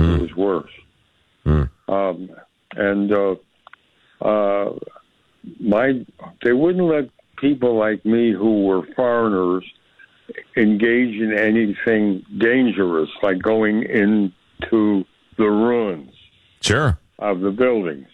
It was worse. They wouldn't let people like me who were foreigners engage in anything dangerous, like going into the ruins of the buildings.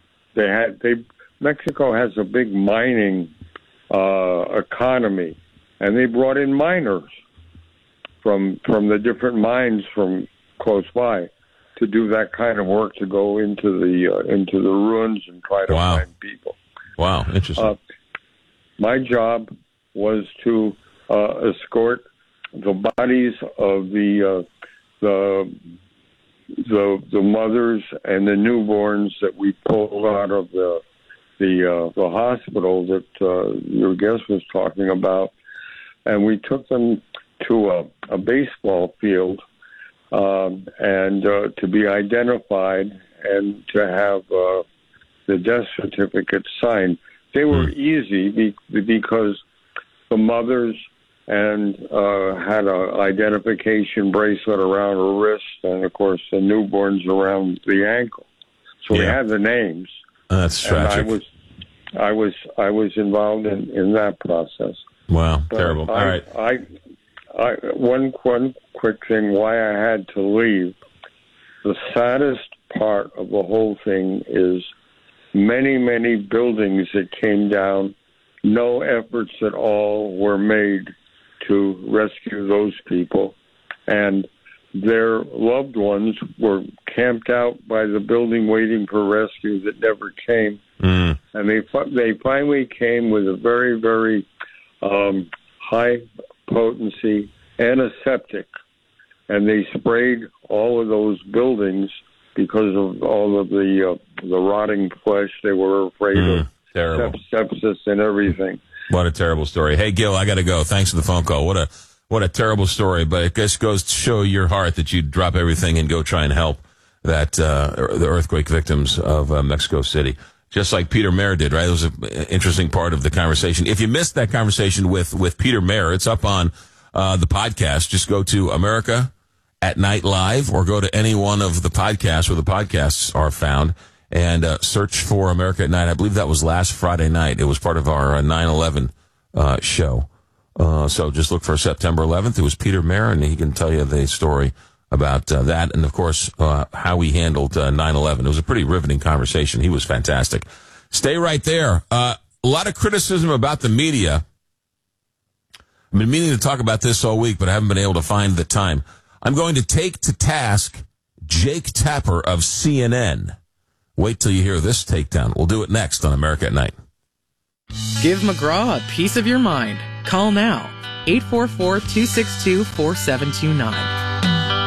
Mexico has a big mining economy, and they brought in miners from the different mines from close by to do that kind of work, to go into the ruins and try to find people. Wow, interesting. My job was to escort the bodies of the mothers and the newborns that we pulled out of the hospital that your guest was talking about, and we took them to a baseball field and to be identified and to have the death certificate signed. They were easy because the mothers had an identification bracelet around her wrist, and of course the newborns around the ankle. So we had the names. That's tragic. And I was involved in that process. Wow, terrible. All right. One quick thing why I had to leave. The saddest part of the whole thing is many buildings that came down. No efforts at all were made to rescue those people, and their loved ones were camped out by the building waiting for rescue that never came. And they finally came with a very, very high potency antiseptic, and they sprayed all of those buildings because of all of the rotting flesh. They were afraid of sepsis and everything. What a terrible story. Hey, Gil, I got to go. Thanks for the phone call. What a terrible story, but it just goes to show your heart that you drop everything and go try and help the earthquake victims of Mexico City. Just like Peter Mayer did, right? It was an interesting part of the conversation. If you missed that conversation with Peter Mayer, it's up on the podcast. Just go to America at Night Live, or go to any one of the podcasts where the podcasts are found, and search for America at Night. I believe that was last Friday night. It was part of our 9/11 show. So just look for September 11th. It was Peter Mayer, and he can tell you the story about that, and of course how he handled 9/11. It was a pretty riveting conversation. He was fantastic. Stay right there. A lot of criticism about the media. I've been meaning to talk about this all week, but I haven't been able to find the time. I'm going to take to task Jake Tapper of CNN. Wait till you hear this takedown. We'll do it next on America at Night. Give McGraw a piece of your mind. Call now. 844-262-4729.